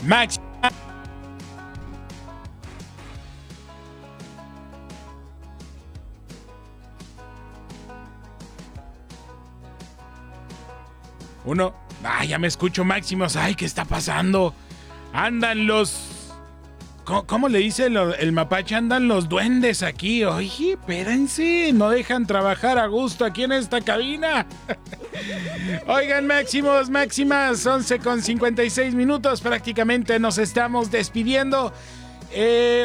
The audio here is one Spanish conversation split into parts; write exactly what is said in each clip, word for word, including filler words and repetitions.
Máxima. Uno. Ay, ya me escucho, Máximos. Ay, ¿qué está pasando? Andan los... ¿Cómo, cómo le dice el, el mapache? Andan los duendes aquí. Oye, espérense. No dejan trabajar a gusto aquí en esta cabina. Oigan, Máximos, Máximas. once con cincuenta y seis minutos. Prácticamente nos estamos despidiendo. Eh...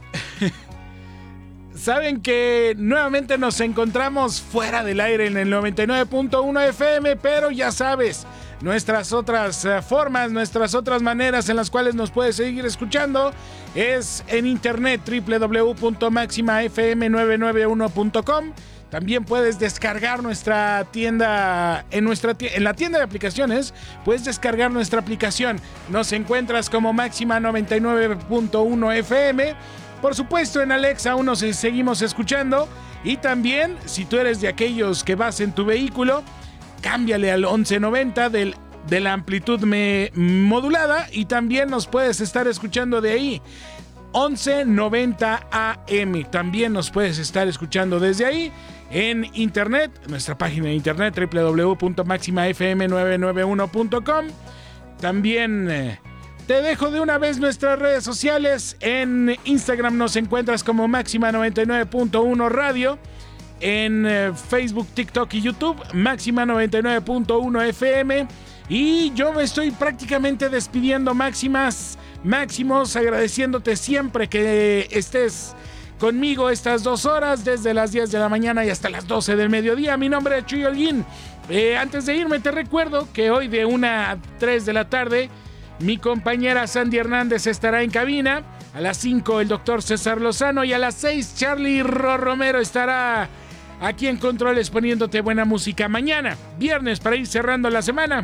Saben que nuevamente nos encontramos fuera del aire en el noventa y nueve punto uno F M, pero ya sabes, nuestras otras uh, formas, nuestras otras maneras en las cuales nos puedes seguir escuchando es en internet, doble u doble u doble u punto máxima f m nueve nueve uno punto com. También puedes descargar nuestra tienda, en, nuestra, en la tienda de aplicaciones, puedes descargar nuestra aplicación. Nos encuentras como Máxima noventa y nueve punto uno F M. Por supuesto, en Alexa aún nos seguimos escuchando. Y también, si tú eres de aquellos que vas en tu vehículo, cámbiale al once noventa del, de la amplitud me, modulada y también nos puedes estar escuchando de ahí. once noventa A M. También nos puedes estar escuchando desde ahí. En internet, nuestra página de internet, doble u doble u doble u punto máxima f m nueve nueve uno punto com. También... Eh, Te dejo de una vez nuestras redes sociales. En Instagram nos encuentras como Máxima noventa y nueve punto uno Radio. En eh, Facebook, TikTok y YouTube, Máxima noventa y nueve punto uno F M. Y yo me estoy prácticamente despidiendo, Máximas, Máximos, agradeciéndote siempre que estés conmigo estas dos horas, desde las diez de la mañana y hasta las doce del mediodía. Mi nombre es Chuy Holguín. Eh, antes de irme, te recuerdo que hoy de una a tres de la tarde... mi compañera Sandy Hernández estará en cabina. A las cinco el doctor César Lozano y a las seis Charlie Ro Romero estará aquí en Controles poniéndote buena música. Mañana, viernes, para ir cerrando la semana,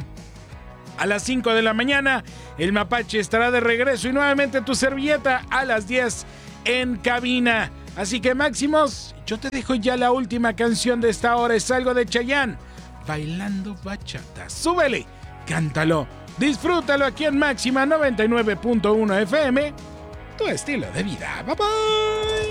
a las cinco de la mañana el Mapache estará de regreso y nuevamente tu servilleta a las diez en cabina. Así que, Máximos, yo te dejo ya la última canción de esta hora. Es algo de Chayanne, Bailando Bachata. Súbele, cántalo, disfrútalo aquí en Máxima noventa y nueve punto uno F M, tu estilo de vida. Bye bye.